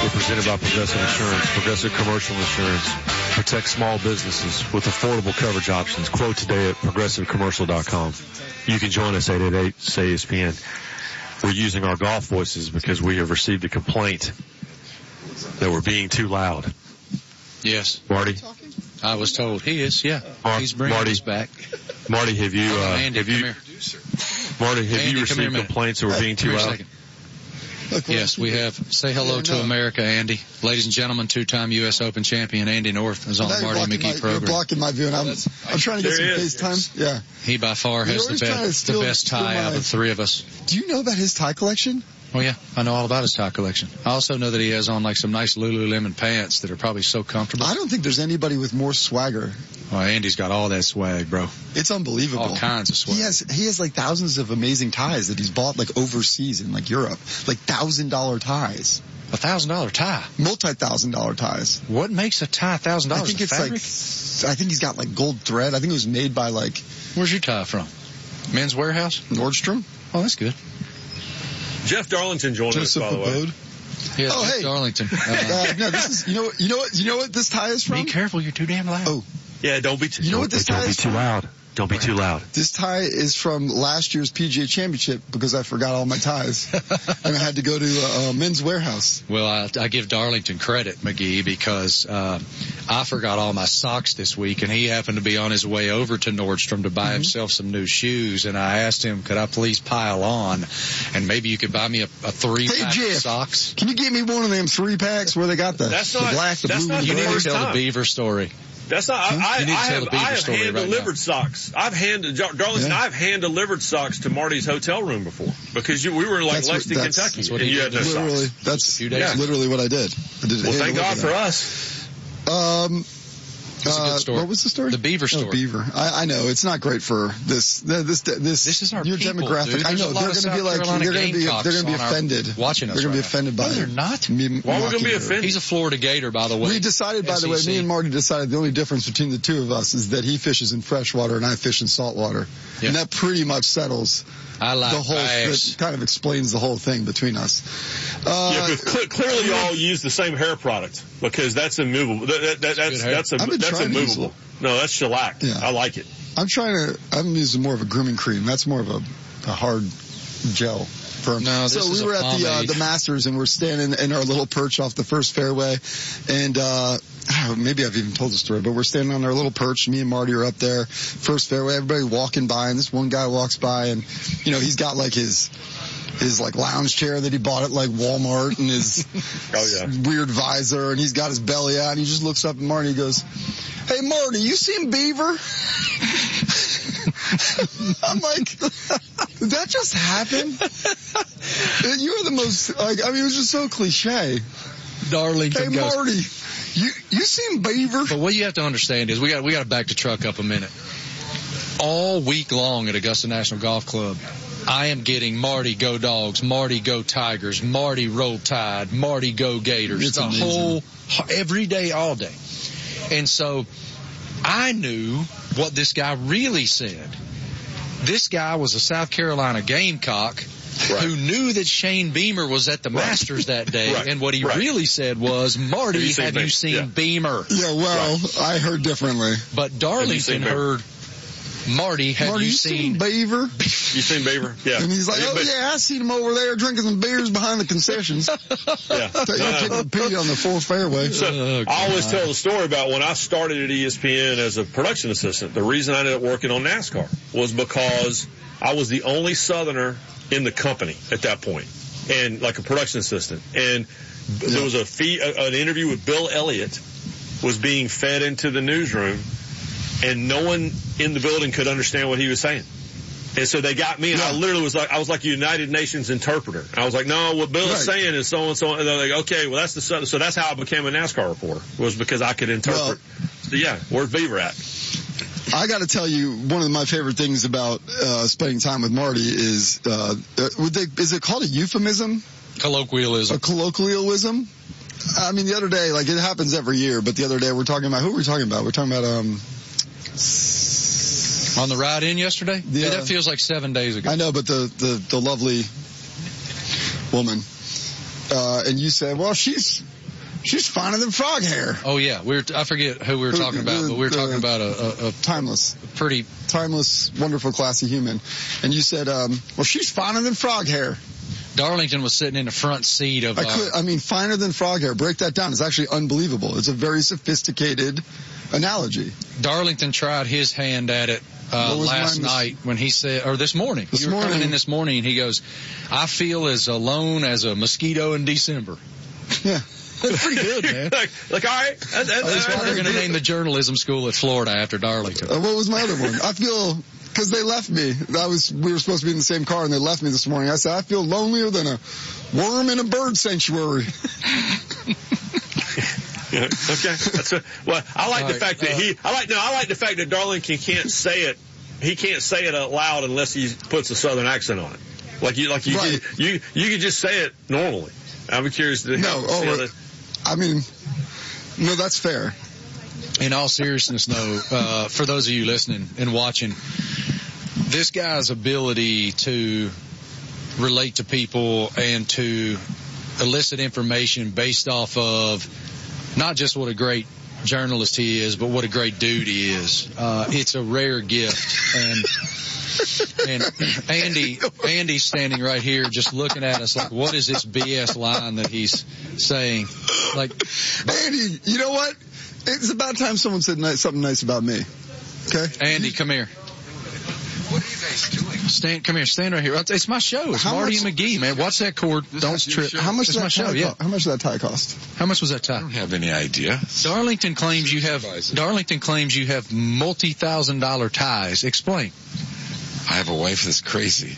We're presented by Progressive Insurance. Progressive Commercial Insurance protects small businesses with affordable coverage options. Quote today at progressivecommercial.com. You can join us at 888-SAY-ESPN. We're using our golf voices because we have received a complaint that we're being too loud. Yes. Marty? I was told he is, yeah. He's bringing us back. Marty, have you, Andy, have you, come here. Marty, have Andy, you received complaints that we're being too loud? Yes, we have. Say hello to America, Andy. Ladies and gentlemen, two-time U.S. Open champion Andy North is on the Marty McGee program. You're blocking my view, and I'm trying to get some FaceTime. Yeah. He by far has the best tie out of the three of us. Do you know about his tie collection? Oh, yeah. I know all about his tie collection. I also know that he has on like some nice Lululemon pants that are probably so comfortable. I don't think there's anybody with more swagger. Oh, Andy's got all that swag, bro. It's unbelievable. All kinds of swag. He has like thousands of amazing ties that he's bought like overseas in like Europe. Like $1,000 ties. $1,000 tie? Multi-$1,000 ties. What makes a tie $1,000? I think it's fabric? I think he's got like gold thread. I think it was made by like... Where's your tie from? Men's Warehouse? Nordstrom. Oh, that's good. Jeff Darlington joined us, by the way. Yeah, Jeff Darlington. No, this is, you know what this tie is from? Be careful, you're too damn loud. Oh. Yeah, don't be too You know what this tie is from? Don't be too loud. Don't be too loud. This tie is from last year's PGA Championship because I forgot all my ties. And I had to go to Men's Warehouse. Well, I give Darlington credit, McGee, because I forgot all my socks this week, and he happened to be on his way over to Nordstrom to buy himself some new shoes, and I asked him, could I please pile on, and maybe you could buy me a 3-pack of socks? Can you get me one of them 3-packs where they got the black, the blue, and the You need to tell time. the Beaver story. That's not. I have hand-delivered socks. I've hand-delivered socks to Marty's hotel room before because we were in Lexington, Kentucky, and you had no socks. That's literally what I did. Well, thank God for us. It's a good story. What was the story? The Beaver story. Oh, Beaver. I know it's not great for this. This is our your people, demographic. Dude. I know they're going to be like they're going to be offended. Watching us, they're going to be offended by. No, they're not. Why are we going to be offended? He's a Florida Gator, by the way. We decided, by the way, me and Marty decided the only difference between the two of us is that he fishes in freshwater and I fish in saltwater, and that pretty much settles. I like the whole. bass. It kind of explains the whole thing between us. Clearly, y'all use the same hair product because that's immovable. That's immovable. No, that's shellac. Yeah. I like it. I'm using more of a grooming cream. That's more of a hard gel. No, so we were at the Masters and we're standing in our little perch off the first fairway, and maybe I've even told the story, but we're standing on our little perch. Me and Marty are up there, first fairway. Everybody walking by, and this one guy walks by, and he's got like his like lounge chair that he bought at like Walmart, and his weird visor, and he's got his belly out, and he just looks up at Marty and he goes, "Hey Marty, you seen Beaver?" I'm like, did that just happen? You were the most, it was just so cliche. Darlington Hey Marty, you seen Beaver? But what you have to understand is we got to back the truck up a minute. All week long at Augusta National Golf Club, I am getting Marty go Dogs, Marty go Tigers, Marty roll Tide, Marty go Gators. It's amazing. Whole, every day, all day. And so I knew what this guy really said. This guy was a South Carolina Gamecock who knew that Shane Beamer was at the Masters that day. And what he really said was, Marty, have you seen Beamer? Yeah, well, I heard differently. But Darlington heard, Marty, have you seen Beaver? You seen Beaver? Yeah. And he's like, I seen him over there drinking some beers behind the concessions. Taking a pee on the fourth fairway. So I always tell the story about when I started at ESPN as a production assistant. The reason I ended up working on NASCAR was because I was the only Southerner in the company at that point, and like a production assistant. And there was an interview with Bill Elliott was being fed into the newsroom, and no one in the building could understand what he was saying. And so they got me, and I literally was like a United Nations interpreter. And I was like, no, what Bill is saying is so and so. And they're like, okay, well, so that's how I became a NASCAR reporter, was because I could interpret. So where's Beaver at? I got to tell you, one of my favorite things about spending time with Marty is, is it called a euphemism? Colloquialism. A colloquialism? I mean, the other day, like it happens every year, but the other day we're talking about, who were we talking about? We're talking about, on the ride in yesterday? Yeah, that feels like 7 days ago. I know, but the lovely woman. and you said, well, she's finer than frog hair. Oh yeah, I forget who we were talking about, but we were talking about a timeless, pretty timeless, wonderful, classy human. And you said, well, she's finer than frog hair. Darlington was sitting in the front seat of. Finer than frog hair. Break that down. It's actually unbelievable. It's a very sophisticated analogy. Darlington tried his hand at it last night when he said, or this morning. You were coming in this morning, and he goes, "I feel as alone as a mosquito in December." Yeah. That's pretty good, man. like all right. That's why they're going to name the journalism school at Florida after Darlington. What was my other one? I feel, because they left me. We were supposed to be in the same car, and they left me this morning. I said, I feel lonelier than a worm in a bird sanctuary. Okay. I like the fact that I like the fact that Darlington can't say it. He can't say it out loud unless he puts a Southern accent on it. Like you could just say it normally. I'm curious to no, that's fair. In all seriousness, though, for those of you listening and watching, this guy's ability to relate to people and to elicit information based off of not just what a great journalist he is, but what a great dude he is. It's a rare gift. And Andy's standing right here just looking at us like, what is this BS line that he's saying? Like, Andy, you know what? It's about time someone said something nice about me. Okay? Andy, come here. What are you guys doing? Come here. Stand right here. It's my show. It's Marty and McGee, man. Watch that cord. Don't trip. How much does that tie cost? How much was that tie? I don't have any idea. Darlington claims you have multi-$1,000 ties. Explain. I have a wife that's crazy.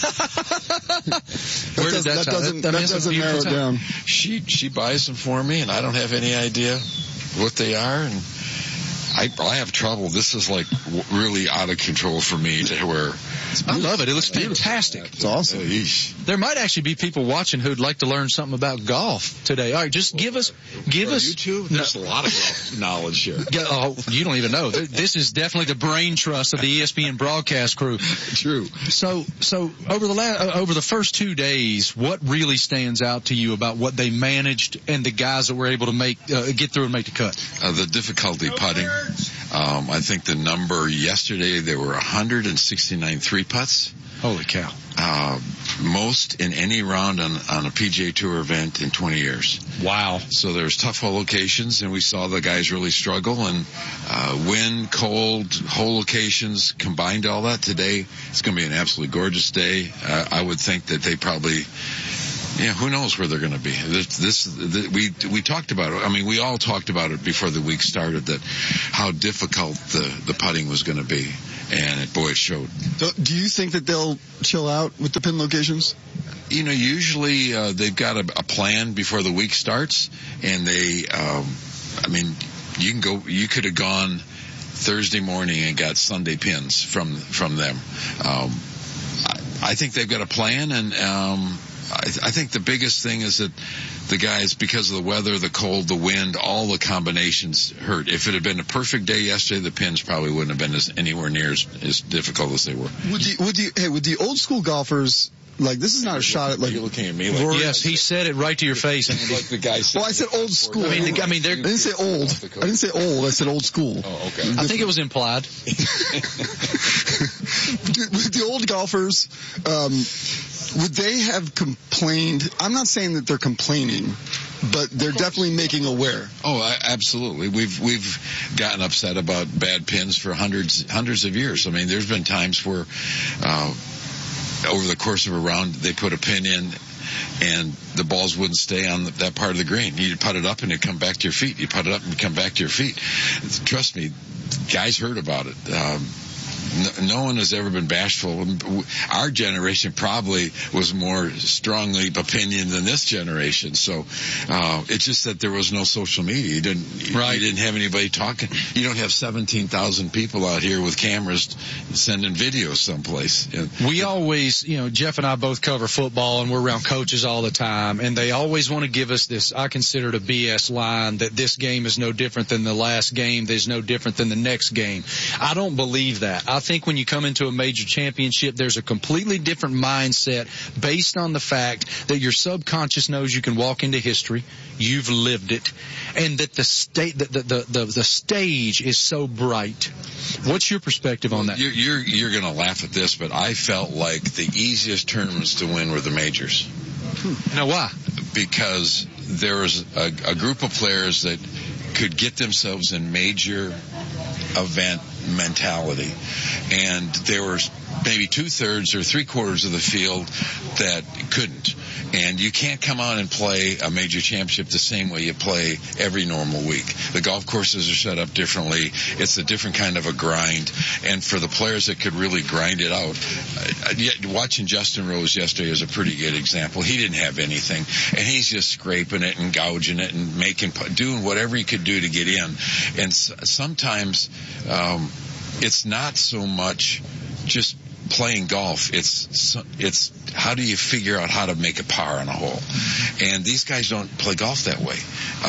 Where did that doesn't narrow it down. She buys them for me, and I don't have any idea what they are, and I have trouble. This is like really out of control for me to where. I love it. It looks fantastic. It's awesome. There might actually be people watching who'd like to learn something about golf today. All right, just give us. YouTube. There's a lot of golf knowledge here. Oh, you don't even know. This is definitely the brain trust of the ESPN broadcast crew. True. So over the first 2 days, what really stands out to you about what they managed and the guys that were able to get through and make the cut? The difficulty putting. I think the number yesterday, there were 169 3-putts. Holy cow. Most in any round on a PGA Tour event in 20 years. Wow. So there's tough hole locations, and we saw the guys really struggle, and wind, cold, hole locations, combined all that. Today, it's going to be an absolutely gorgeous day. I would think that they probably... Yeah, who knows where they're going to be. We talked about it. I mean, we all talked about it before the week started, that how difficult the putting was going to be, and it showed. So, do you think that they'll chill out with the pin locations? You know, usually they've got a plan before the week starts, and they, you could have gone Thursday morning and got Sunday pins from them. I think they've got a plan, and I think the biggest thing is that the guys, because of the weather, the cold, the wind, all the combinations hurt. If it had been a perfect day yesterday, the pins probably wouldn't have been anywhere near as difficult as they were. Would the old school golfers, like, this is not a shot at, like, you're looking at me like, yes, he said it right to your face, Andy. Like the guy said. Well, I said old school. I mean, I didn't say old. I didn't say old. I said old school. Oh, okay. I think it was implied. With the old golfers, would they have complained? I'm not saying that they're complaining, but they're definitely making aware. Oh, absolutely. We've gotten upset about bad pins for hundreds of years. I mean, there's been times where over the course of a round they put a pin in and the balls wouldn't stay on that part of the green. You'd put it up and it'd come back to your feet. You put it up and it'd come back to your feet. Trust me, guys heard about it. No one has ever been bashful. Our generation probably was more strongly opinion than this generation. So it's just that there was no social media. You didn't have anybody talking. You don't have 17,000 people out here with cameras sending videos someplace. We always, Jeff and I both cover football, and we're around coaches all the time, and they always want to give us this, I consider it a BS line, that this game is no different than the last game, there's no different than the next game. I don't believe that. I think when you come into a major championship, there's a completely different mindset based on the fact that your subconscious knows you can walk into history, you've lived it, and that the stage is so bright. What's your perspective on that? You're going to laugh at this, but I felt like the easiest tournaments to win were the majors. Now, why? Because there was a group of players that could get themselves in major event mentality, and there were maybe 2/3 or 3/4 of the field that couldn't. And you can't come out and play a major championship the same way you play every normal week. The golf courses are set up differently. It's a different kind of a grind. And for the players that could really grind it out, watching Justin Rose yesterday is a pretty good example. He didn't have anything, and he's just scraping it and gouging it and doing whatever he could do to get in. And sometimes it's not so much just playing golf. It's how do you figure out how to make a par on a hole? And these guys don't play golf that way.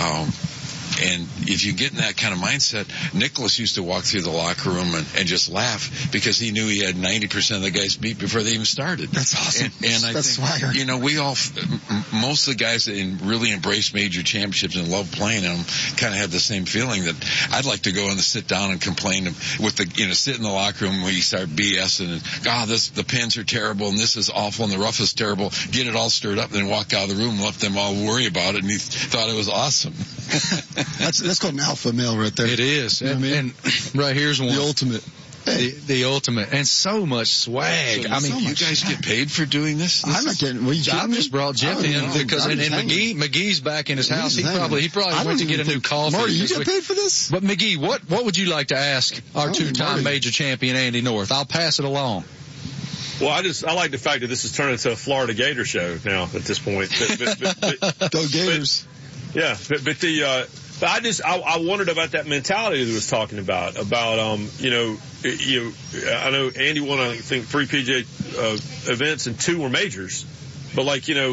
And if you get in that kind of mindset, Nicholas used to walk through the locker room and just laugh because he knew he had 90% of the guys beat before they even started. That's awesome. And I think, swagger. we all, most of the guys that really embrace major championships and love playing them kind of have the same feeling that I'd like to go and sit down and complain with sit in the locker room where you start BSing and, the pins are terrible and this is awful and the rough is terrible. Get it all stirred up and then walk out of the room and let them all worry about it, and he thought it was awesome. That's called an alpha male right there. It is. You know what I mean? And right here's one. The ultimate. Hey. The ultimate. And so much swag. So you guys get paid for doing this? I'm not getting. I just brought Jeff in because McGee's back in his house. He probably went to get a new coffee. Marty, you get paid for this? But McGee, what would you like to ask our two-time major champion Andy North? I'll pass it along. Well, I like the fact that this has turned into a Florida Gator show now at this point. Go Gators. But I wondered about that mentality that he was talking about, I know Andy won, I think, 3 PGA events and 2 were majors, but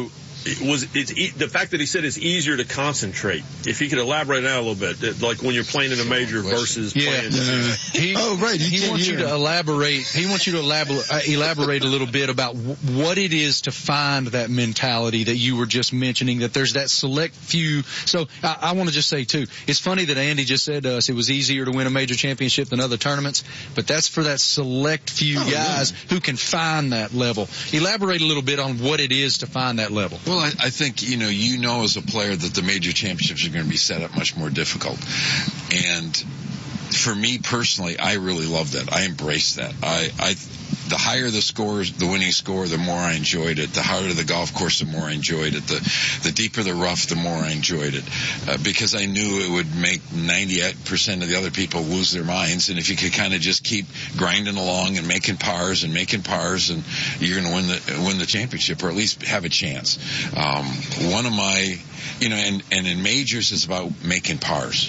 the fact that he said it's easier to concentrate. If he could elaborate on that a little bit, like when you're playing in a major versus playing. He wants you to elaborate. He wants you to elaborate a little bit about what it is to find that mentality that you were just mentioning. That there's that select few. So I want to just say too, it's funny that Andy just said to us it was easier to win a major championship than other tournaments, but that's for that select few guys who can find that level. Elaborate a little bit on what it is to find that level. Well, I think, as a player that the major championships are going to be set up much more difficult. And for me personally, I really love that. I embrace that. The higher the scores, the winning score, the more I enjoyed it. The harder the golf course, the more I enjoyed it. The deeper the rough, the more I enjoyed it. Because I knew it would make 98% of the other people lose their minds. And if you could kind of just keep grinding along and making pars, and you're going to win the championship, or at least have a chance. One of my, and in majors, it's about making pars.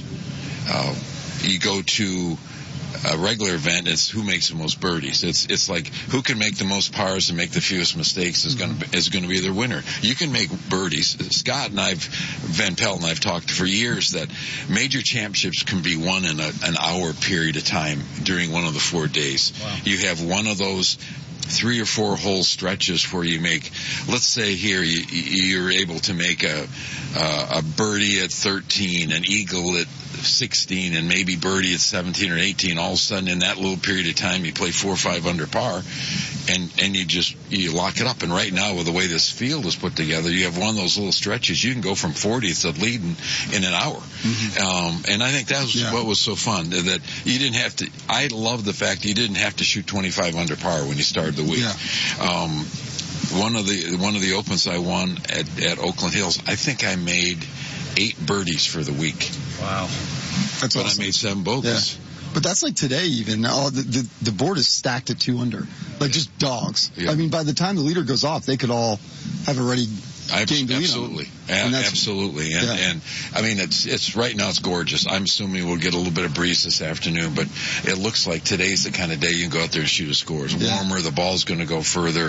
You go to a regular event, it's who makes the most birdies. It's like who can make the most pars and make the fewest mistakes is going to be their winner. You can make birdies. Scott and Van Pelt and I've talked for years that major championships can be won in an hour period of time during one of the 4 days. Wow. You have one of those 3 or 4 hole stretches where you make, let's say here you're able to make a birdie at 13, an eagle at 16, and maybe birdie at 17 or 18. All of a sudden, in that little period of time, you play 4 or 5 under par, and you lock it up. And right now, with the way this field is put together, you have one of those little stretches. You can go from 40th to leading in an hour. Mm-hmm. And I think that was what was so fun, that you didn't have to. I love the fact you didn't have to shoot 25 under par when you started the week. Yeah. One of the opens I won at Oakland Hills, I think I made 8 birdies for the week. Wow. That's awesome. I made 7 bogeys. Yeah. But that's like today even. The board is stacked at 200. Like just dogs. Yeah. I mean, by the time the leader goes off, they could all have already gained the lead. Absolutely. Absolutely. And I mean, it's right now it's gorgeous. I'm assuming we'll get a little bit of breeze this afternoon, but it looks like today's the kind of day you can go out there and shoot a score. It's warmer. The ball's going to go further.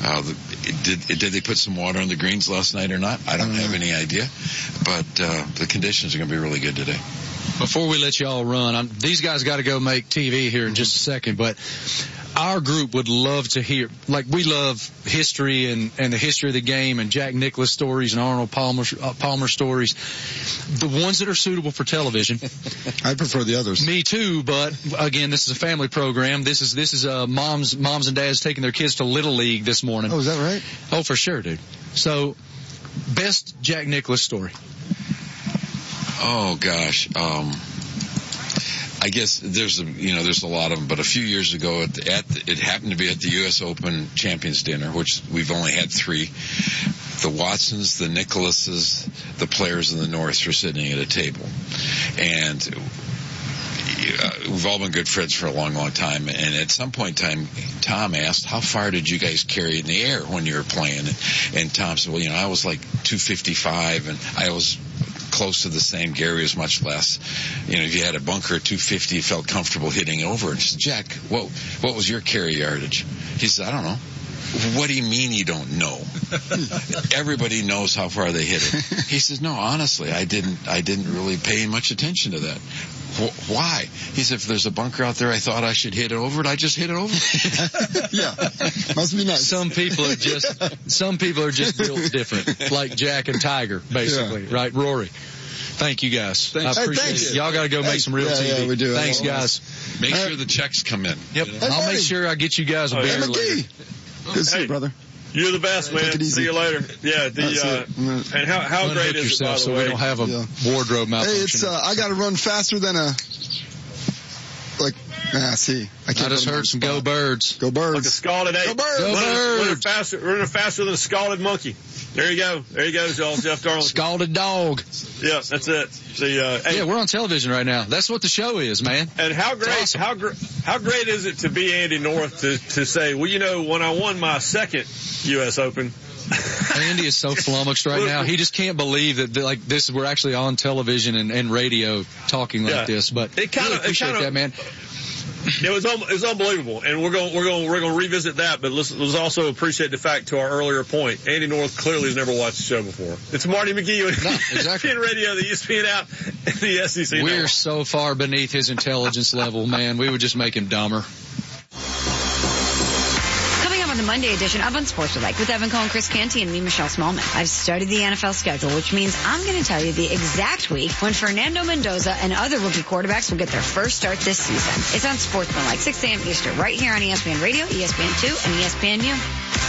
Did they put some water on the greens last night or not? I don't have any idea. But the conditions are going to be really good today. Before we let y'all run, these guys got to go make TV here in just a second, but our group would love to hear, like we love history and the history of the game and Jack Nicklaus stories and Arnold Palmer stories. The ones that are suitable for television. I prefer the others. Me too, but again, this is a family program. This is moms and dads taking their kids to Little League this morning. Oh, is that right? Oh, for sure, dude. So, best Jack Nicklaus story. Oh gosh, I guess there's a lot of them, but a few years ago it happened to be at the U.S. Open Champions Dinner, which we've only had 3. The Watsons, the Nicklauses, the players in the North were sitting at a table, and we've all been good friends for a long, long time. And at some point in time, Tom asked, "How far did you guys carry it in the air when you were playing?" And Tom said, "Well, I was like 255, and I was close to the same. Gary was much less. If you had a bunker at 250, you felt comfortable hitting over." And he said, "Jack, what was your carry yardage?" He said, "I don't know." "What do you mean you don't know? Everybody knows how far they hit it." He says, "No, honestly, I didn't really pay much attention to that." "Why?" He said, "If there's a bunker out there I thought I should hit it over it, I just hit it over it." Yeah, must be nice. Some people are just built different, like Jack and Tiger, basically, right? Rory. Thank you guys. I appreciate it. Y'all got to go make some real TV. Yeah, we do. Thanks, guys. Make sure the checks come in. Yep. I'll make sure I get you guys a beer later. Good to see you, brother. You're the best, man. See you later. Yeah. And how great is it, by the so way? We don't have a wardrobe malfunction. Hey, I got to run faster than I just heard some Go Birds. Go Birds. Like a scalded ape. Go Birds. Go Birds. Running faster than a scalded monkey. There you go. There he goes, y'all. Jeff Darlington. Scalded dog. Yeah, that's it. Yeah, we're on television right now. That's what the show is, man. And how great, awesome. how great is it to be Andy North to say, well, when I won my second U.S. Open. Andy is so flummoxed right now. He just can't believe that we're actually on television and radio talking like this. But I really appreciate that, man. It was unbelievable, and we're going to revisit that. But let's also appreciate the fact, to our earlier point, Andy North clearly has never watched the show before. It's Marty McGee on ESPN Radio, the ESPN app, and the SEC. We're so far beneath his intelligence level, man. We would just make him dumber. On the Monday edition of Unsportsmanlike with Evan Cohen, Chris Canty, and me, Michelle Smallman. I've studied the NFL schedule, which means I'm going to tell you the exact week when Fernando Mendoza and other rookie quarterbacks will get their first start this season. It's Unsportsmanlike, 6 a.m. Eastern, right here on ESPN Radio, ESPN2, and ESPNU.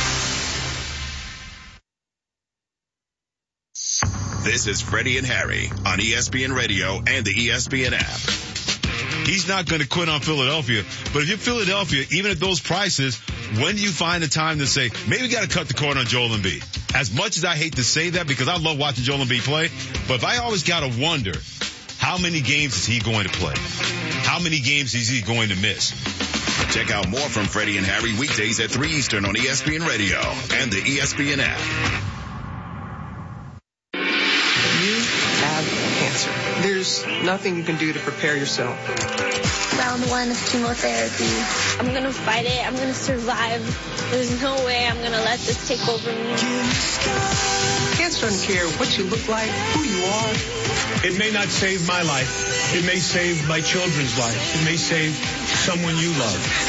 This is Freddie and Harry on ESPN Radio and the ESPN app. He's not going to quit on Philadelphia, but if you're Philadelphia, even at those prices, when do you find the time to say, maybe we got to cut the cord on Joel Embiid? As much as I hate to say that, because I love watching Joel Embiid play, but if I always got to wonder, how many games is he going to play? How many games is he going to miss? Check out more from Freddie and Harry weekdays at 3 Eastern on ESPN Radio and the ESPN app. Cancer. There's nothing you can do to prepare yourself. Round 1 of chemotherapy. I'm going to fight it. I'm going to survive. There's no way I'm going to let this take over me. Cancer doesn't care what you look like, who you are. It may not save my life. It may save my children's life. It may save someone you love.